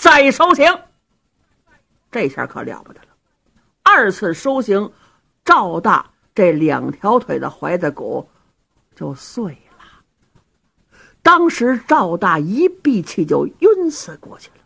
再收刑。这下可了不得了，二次收刑，赵大这2条腿的踝子骨就碎了。当时赵大一闭气就晕死过去了。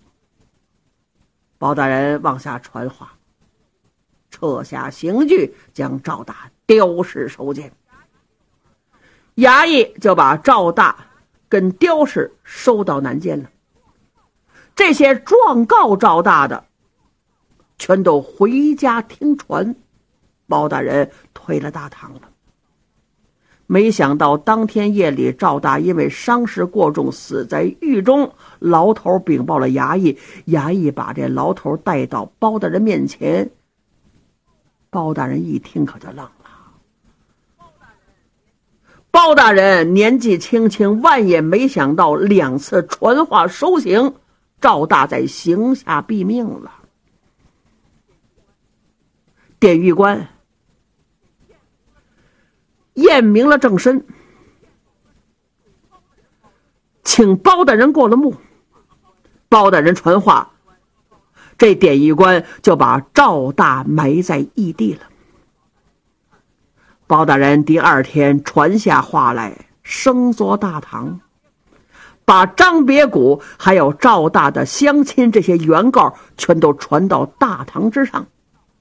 包大人往下传话，撤下刑具，将赵大雕氏收监。衙役就把赵大跟雕氏收到南监了。这些状告赵大的全都回家听传，包大人退了大堂了。没想到当天夜里，赵大因为伤势过重死在狱中，牢头禀报了衙役，衙役把这牢头带到包大人面前。包大人一听可就愣了。包大人年纪轻轻，万也没想到2次传话收刑，赵大在刑下毙命了。典狱官验明了正身，请包大人过了目。包大人传话，这典狱官就把赵大埋在异地了。包大人第2天传下话来，升坐大堂，把张别谷还有赵大的乡亲这些原告全都传到大堂之上，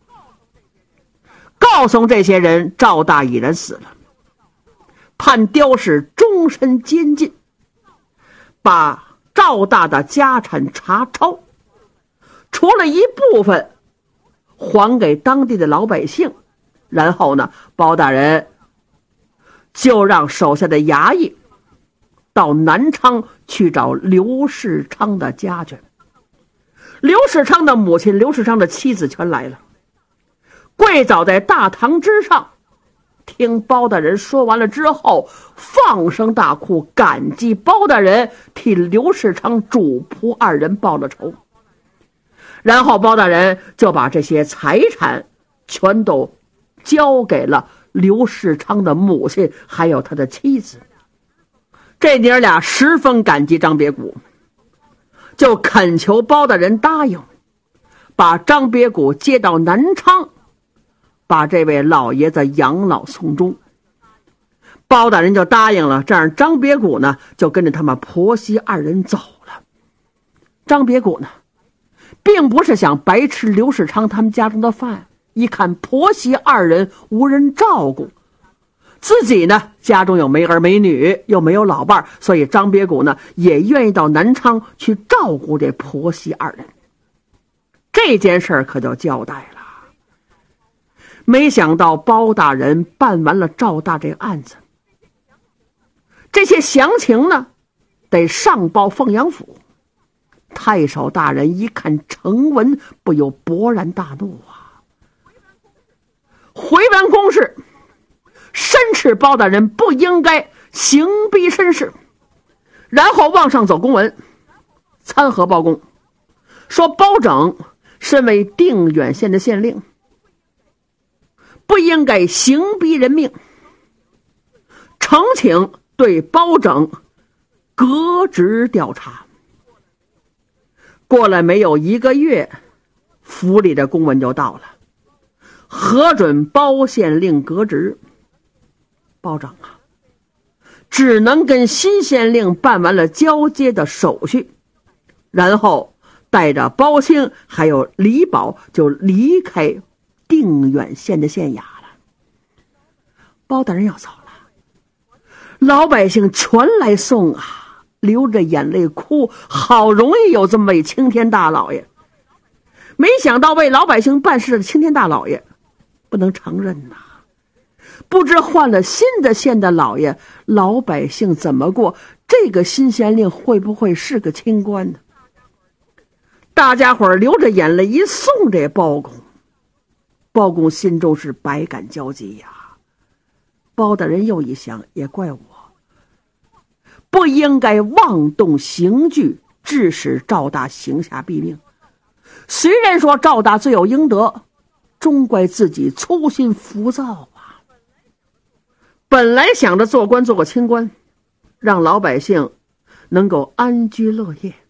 告诉这些人赵大已然死了，判雕氏终身监禁，把赵大的家产查抄，除了一部分还给当地的老百姓。然后呢，包大人就让手下的衙役到南昌去找刘世昌的家去。刘世昌的母亲、刘世昌的妻子全来了，跪倒在大堂之上，听包大人说完了之后，放声大哭，感激包大人替刘世昌主仆2人报了仇。然后包大人就把这些财产全都交给了刘世昌的母亲还有他的妻子。这娘俩十分感激张别谷，就恳求包大人答应把张别谷接到南昌，把这位老爷子养老送终。包大人就答应了，这样张别谷呢就跟着他们婆媳2人走了。张别谷呢并不是想白吃刘世昌他们家中的饭，一看婆媳2人无人照顾，自己呢家中有没儿没女，又没有老伴，所以张别谷呢也愿意到南昌去照顾这婆媳2人。这件事可就交代了。没想到包大人办完了赵大这个案子，这些详情呢得上报凤阳府。太守大人一看呈文，不由勃然大怒啊！回完公事，申斥包大人不应该刑逼绅士，然后往上走公文，参合报公，说包拯身为定远县的县令，不应该刑逼人命，呈请对包拯革职调查。过了没有1个月，府里的公文就到了，核准包县令革职。包拯啊，只能跟新县令办完了交接的手续，然后带着包兴还有李宝就离开定远县的县衙了。包大人要走了，老百姓全来送啊，流着眼泪哭，好容易有这么位青天大老爷，没想到为老百姓办事的青天大老爷不能承认呐！不知换了新的县的老爷，老百姓怎么过？这个新县令会不会是个清官呢？大家伙流着眼泪一送这包公，包公心中是百感交集呀。包大人又一想，也怪我不应该妄动刑具，致使赵大刑下毙命。虽然说赵大罪有应得，终怪自己粗心浮躁啊。本来想着做官做个清官，让老百姓能够安居乐业，